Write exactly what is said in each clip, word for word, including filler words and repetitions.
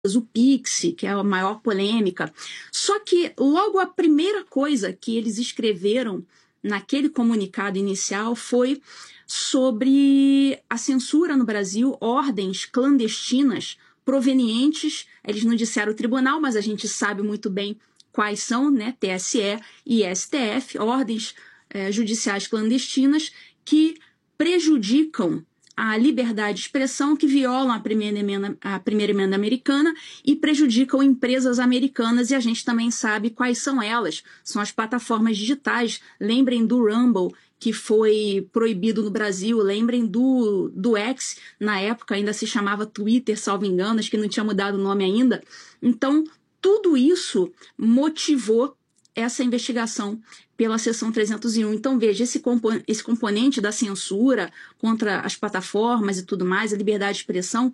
o Pix, que é a maior polêmica. Só que logo a primeira coisa que eles escreveram naquele comunicado inicial foi sobre a censura no Brasil, ordens clandestinas provenientes, eles não disseram o tribunal, mas a gente sabe muito bem quais são, né, T S E e S T F, ordens eh, judiciais clandestinas que prejudicam a liberdade de expressão, que violam a primeira, emenda, a primeira emenda americana e prejudicam empresas americanas, e a gente também sabe quais são elas. São as plataformas digitais. Lembrem do Rumble, que foi proibido no Brasil. Lembrem do, do X, na época ainda se chamava Twitter, salvo engano, acho que não tinha mudado o nome ainda. Então, tudo isso motivou essa investigação pela seção trezentos e um. Então, veja, esse, compo esse componente da censura contra as plataformas e tudo mais, a liberdade de expressão,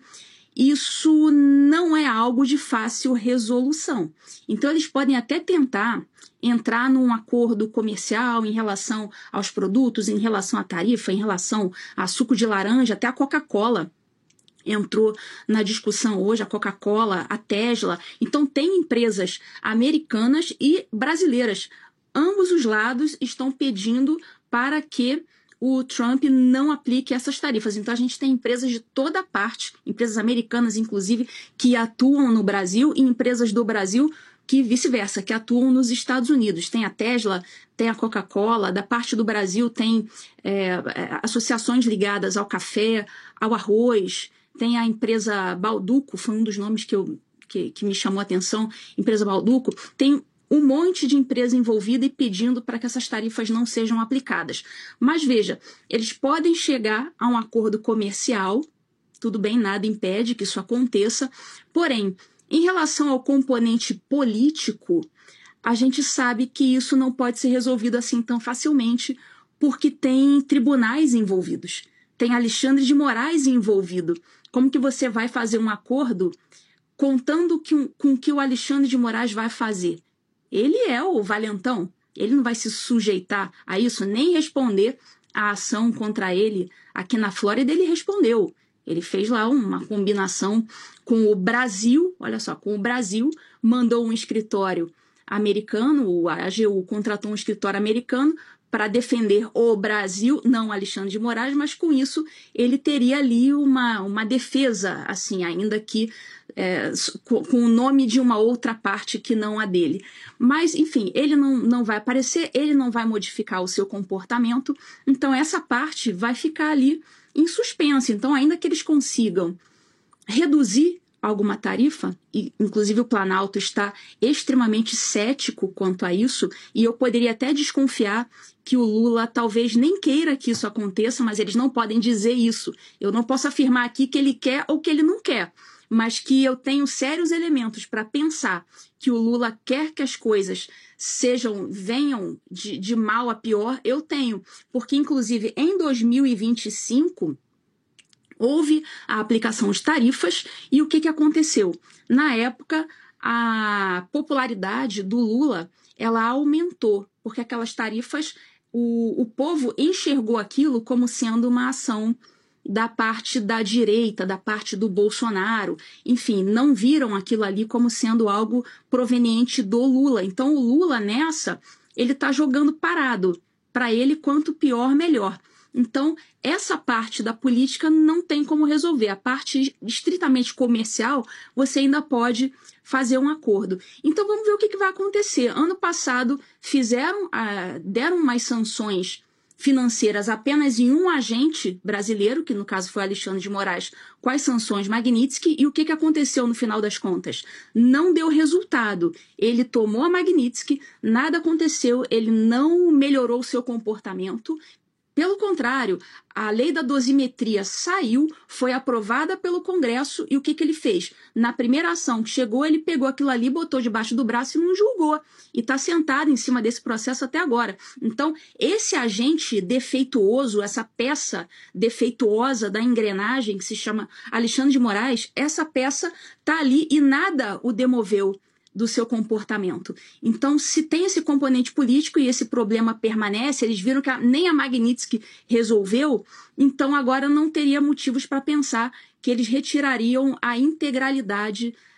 isso não é algo de fácil resolução. Então, eles podem até tentar entrar num acordo comercial em relação aos produtos, em relação à tarifa, em relação a suco de laranja, até a Coca-Cola entrou na discussão hoje, a Coca-Cola, a Tesla. Então, tem empresas americanas e brasileiras. Ambos os lados estão pedindo para que o Trump não aplique essas tarifas. Então, a gente tem empresas de toda parte, empresas americanas, inclusive, que atuam no Brasil, e empresas do Brasil que vice-versa, que atuam nos Estados Unidos. Tem a Tesla, tem a Coca-Cola, da parte do Brasil tem é, associações ligadas ao café, ao arroz. Tem a empresa Balduco, foi um dos nomes que, eu, que, que me chamou a atenção, empresa Balduco. Tem um monte de empresa envolvida e pedindo para que essas tarifas não sejam aplicadas. Mas veja, eles podem chegar a um acordo comercial, tudo bem, nada impede que isso aconteça, porém, em relação ao componente político, a gente sabe que isso não pode ser resolvido assim tão facilmente, porque tem tribunais envolvidos, tem Alexandre de Moraes envolvido. Como que você vai fazer um acordo contando que, com o que o Alexandre de Moraes vai fazer? Ele é o valentão, ele não vai se sujeitar a isso, nem responder a ação contra ele. Aqui na Flórida ele respondeu. Ele fez lá uma combinação com o Brasil, olha só, com o Brasil, mandou um escritório americano, a AGU contratou um escritório americano para defender o Brasil, não Alexandre de Moraes, mas com isso ele teria ali uma, uma defesa, assim, ainda que é, com, com o nome de uma outra parte que não a dele. Mas, enfim, ele não, não vai aparecer, ele não vai modificar o seu comportamento, então essa parte vai ficar ali em suspenso. Então, ainda que eles consigam reduzir alguma tarifa, e inclusive o Planalto está extremamente cético quanto a isso, e eu poderia até desconfiar que o Lula talvez nem queira que isso aconteça, mas eles não podem dizer isso. Eu não posso afirmar aqui que ele quer ou que ele não quer, mas que eu tenho sérios elementos para pensar que o Lula quer que as coisas sejam, venham de, de mal a pior, eu tenho. Porque, inclusive, em dois mil e vinte e cinco, houve a aplicação de tarifas e o que, que aconteceu? Na época, a popularidade do Lula ela aumentou, porque aquelas tarifas, o, o povo enxergou aquilo como sendo uma ação da parte da direita, da parte do Bolsonaro, enfim, não viram aquilo ali como sendo algo proveniente do Lula. Então, o Lula, nessa, ele está jogando parado. Para ele, quanto pior, melhor. Então, essa parte da política não tem como resolver. A parte estritamente comercial, você ainda pode fazer um acordo. Então, vamos ver o que, que vai acontecer. Ano passado, fizeram, ah, deram umas sanções financeiras apenas em um agente brasileiro, que no caso foi Alexandre de Moraes, com as sanções Magnitsky, e o que, que aconteceu no final das contas? Não deu resultado. Ele tomou a Magnitsky, nada aconteceu, ele não melhorou o seu comportamento. Pelo contrário, a lei da dosimetria saiu, foi aprovada pelo Congresso, e o que, que ele fez? Na primeira ação que chegou, ele pegou aquilo ali, botou debaixo do braço e não julgou. E está sentado em cima desse processo até agora. Então, esse agente defeituoso, essa peça defeituosa da engrenagem, que se chama Alexandre de Moraes, essa peça está ali e nada o demoveu do seu comportamento. Então, se tem esse componente político e esse problema permanece, eles viram que a, nem a Magnitsky resolveu, então agora não teria motivos para pensar que eles retirariam a integralidade